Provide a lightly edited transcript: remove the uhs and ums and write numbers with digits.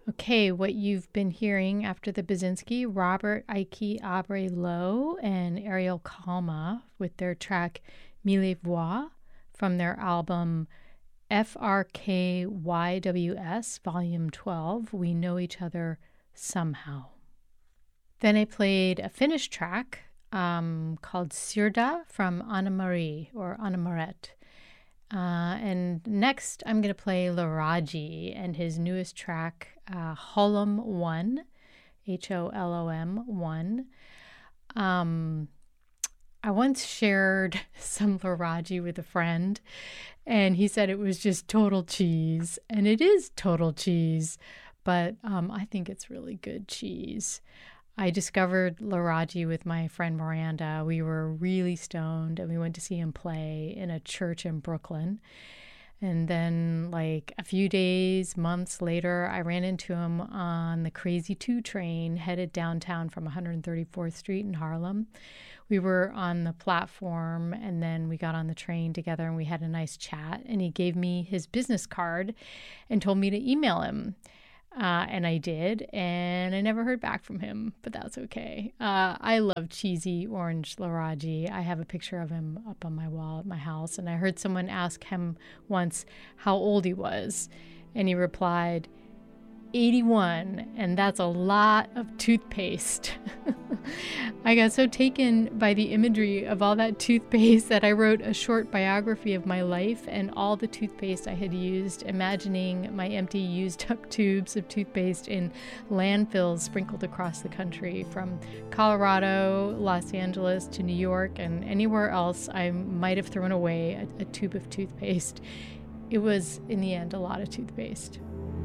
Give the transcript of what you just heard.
Okay, what you've been hearing after the Basinski, Robert Ike Abre Lowe and Ariel Kalma with their track Mille Voix from their album FRKYWS Volume 12, We Know Each Other Somehow. Then I played a Finnish track called Sirda from Anna Marie or Anna Maret. And next, I'm going to play Laraji and his newest track, Holom 1, HOLOM 1. I once shared some Laraji with a friend, and he said it was just total cheese. And it is total cheese, but I think it's really good cheese. I discovered Laraji with my friend Miranda. We were really stoned and we went to see him play in a church in Brooklyn. And then, like a few days, months later, I ran into him on the Crazy 2 train headed downtown from 134th Street in Harlem. We were on the platform and then we got on the train together and we had a nice chat. And he gave me his business card and told me to email him. And I did, and I never heard back from him, but that's okay. I love cheesy orange Laraji. I have a picture of him up on my wall at my house, and I heard someone ask him once how old he was, and he replied, 81, and that's a lot of toothpaste. I got so taken by the imagery of all that toothpaste that I wrote a short biography of my life and all the toothpaste I had used, imagining my empty used up tubes of toothpaste in landfills sprinkled across the country, from Colorado, Los Angeles to New York, and anywhere else I might have thrown away a tube of toothpaste. It was, in the end, a lot of toothpaste.